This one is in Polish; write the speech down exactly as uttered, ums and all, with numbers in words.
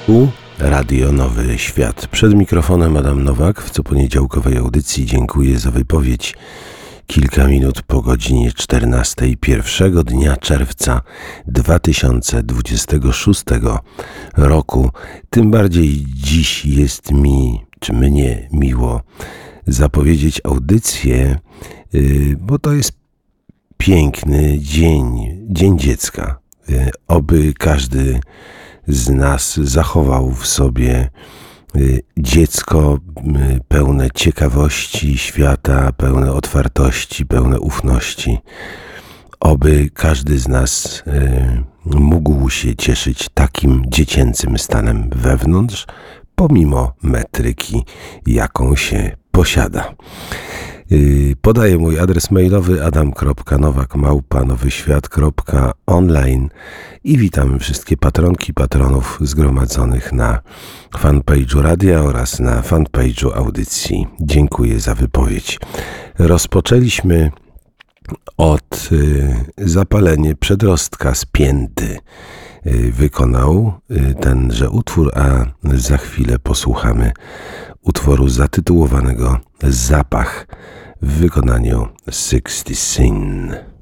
Tu Radio Nowy Świat. Przed mikrofonem Adam Nowak. W coponiedziałkowej audycji dziękuję za wypowiedź. Kilka minut po godzinie czternastej pierwszego dnia czerwca dwa tysiące dwudziestego szóstego roku. Tym bardziej dziś jest mi, czy mnie miło zapowiedzieć audycję, bo to jest piękny dzień, Dzień Dziecka. Oby każdy z nas zachował w sobie dziecko pełne ciekawości świata, pełne otwartości, pełne ufności. Oby każdy z nas mógł się cieszyć takim dziecięcym stanem wewnątrz, pomimo metryki, jaką się posiada. Podaję mój adres mailowy adam kropka nowak małpa nowy świat kropka online i witam wszystkie patronki, patronów zgromadzonych na fanpage'u radia oraz na fanpage'u audycji. Dziękuję za wypowiedź. Rozpoczęliśmy od Zapalenie przedrostka z Pięty. Wykonał tenże utwór, a za chwilę posłuchamy utworu zatytułowanego Zapach w wykonaniu Sixty Sin.